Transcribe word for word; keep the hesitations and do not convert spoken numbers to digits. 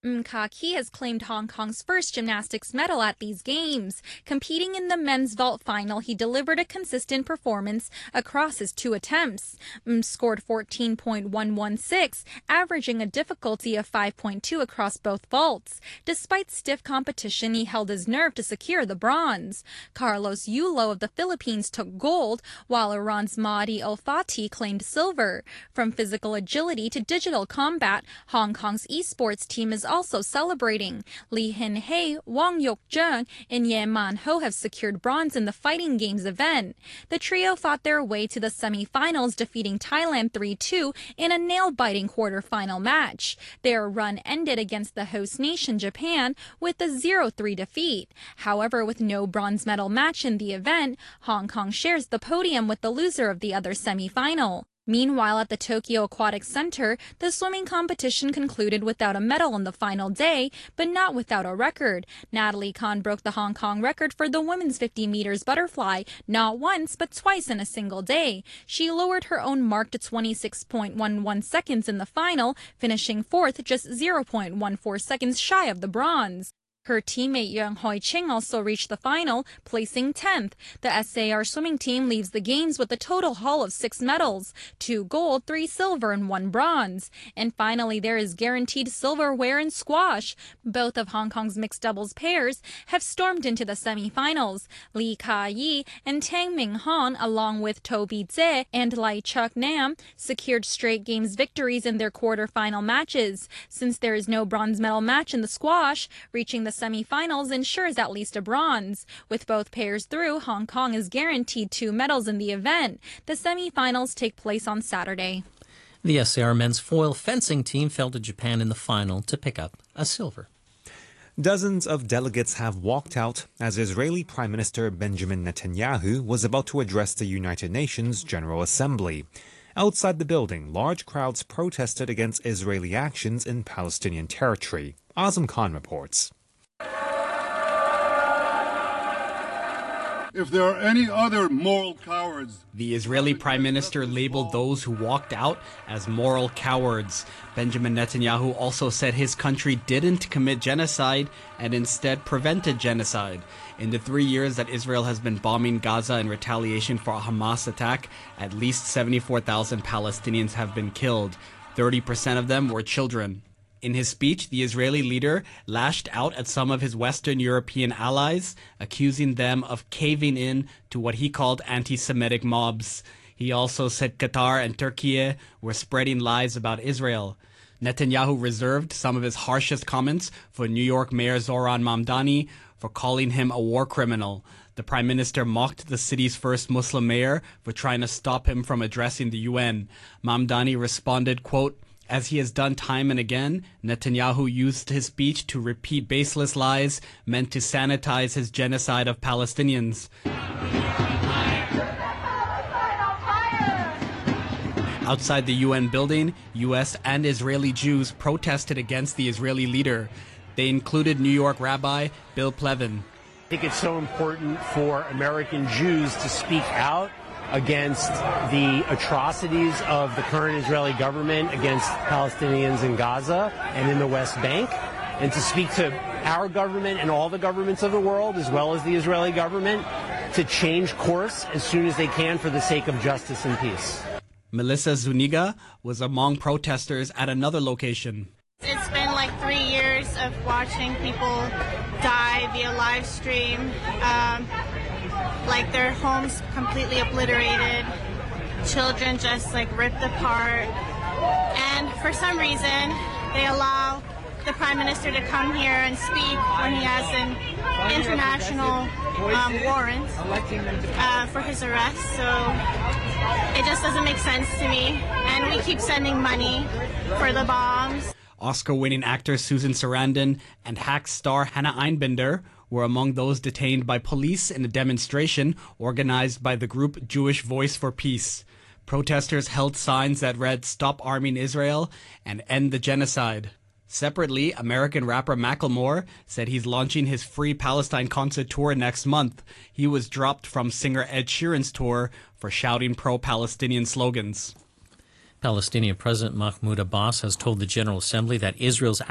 Mm Ka-ki has claimed Hong Kong's first gymnastics medal at these games. Competing in the men's vault final, he delivered a consistent performance across his two attempts. Mm scored fourteen point one one six, averaging a difficulty of five point two across both vaults. Despite stiff competition, he held his nerve to secure the bronze. Carlos Yulo of the Philippines took gold, while Iran's Mahdi El-Fati claimed silver. From physical agility to digital combat, Hong Kong's esports team is also celebrating. Lee Hin-hei, Wang Yok-jung, and Ye Man-ho have secured bronze in the fighting games event. The trio fought their way to the semi-finals, defeating Thailand three two in a nail-biting quarter-final match. Their run ended against the host nation, Japan, with a zero three defeat. However, with no bronze medal match in the event, Hong Kong shares the podium with the loser of the other semi-final. Meanwhile, at the Tokyo Aquatic Center, the swimming competition concluded without a medal on the final day, but not without a record. Natalie Kahn broke the Hong Kong record for the women's fifty meters butterfly, not once, but twice in a single day. She lowered her own mark to twenty-six point one one seconds in the final, finishing fourth, just zero point one four seconds shy of the bronze. Her teammate Yang Hoi-ching also reached the final, placing tenth. The S A R swimming team leaves the games with a total haul of six medals, two gold, three silver, and one bronze. And finally, there is guaranteed silverware in squash. Both of Hong Kong's mixed doubles pairs have stormed into the semifinals. Lee Ka-yi and Tang Ming-hon, along with Toby Tse and Lai Chuk-nam, secured straight games victories in their quarterfinal matches. Since there is no bronze medal match in the squash, reaching the semi-finals ensures at least a bronze. With both pairs through, Hong Kong is guaranteed two medals in the event. The semi-finals take place on Saturday. The S A R men's foil fencing team fell to Japan in the final to pick up a silver. Dozens of delegates have walked out as Israeli Prime Minister Benjamin Netanyahu was about to address the United Nations General Assembly. Outside the building, large crowds protested against Israeli actions in Palestinian territory. Azam Khan reports. If there are any other moral cowards. The Israeli Prime Minister labeled those who walked out as moral cowards. Benjamin Netanyahu also said his country didn't commit genocide and instead prevented genocide. In the three years that Israel has been bombing Gaza in retaliation for a Hamas attack, at least seventy-four thousand Palestinians have been killed. thirty percent of them were children. In his speech, the Israeli leader lashed out at some of his Western European allies, accusing them of caving in to what he called anti-Semitic mobs. He also said Qatar and Turkey were spreading lies about Israel. Netanyahu reserved some of his harshest comments for New York Mayor Zohran Mamdani for calling him a war criminal. The prime minister mocked the city's first Muslim mayor for trying to stop him from addressing the U N. Mamdani responded, quote, "As he has done time and again, Netanyahu used his speech to repeat baseless lies meant to sanitize his genocide of Palestinians." Outside the U N building, U S and Israeli Jews protested against the Israeli leader. They included New York Rabbi Bill Plevin. I think it's so important for American Jews to speak out against the atrocities of the current Israeli government against Palestinians in Gaza and in the West Bank, and to speak to our government and all the governments of the world, as well as the Israeli government, to change course as soon as they can for the sake of justice and peace. Melissa Zuniga was among protesters at another location. It's been like three years of watching people die via live stream. Um, like their homes completely obliterated, children just like ripped apart, and for some reason they allow the Prime Minister to come here and speak when he has an international um, warrant uh, for his arrest. So it just doesn't make sense to me, and we keep sending money for the bombs. Oscar-winning actor Susan Sarandon and Hack star Hannah Einbinder were among those detained by police in a demonstration organized by the group Jewish Voice for Peace. Protesters held signs that read "Stop Arming Israel" and "End the Genocide." Separately, American rapper Macklemore said he's launching his Free Palestine concert tour next month. He was dropped from singer Ed Sheeran's tour for shouting pro-Palestinian slogans. Palestinian President Mahmoud Abbas has told the General Assembly that Israel's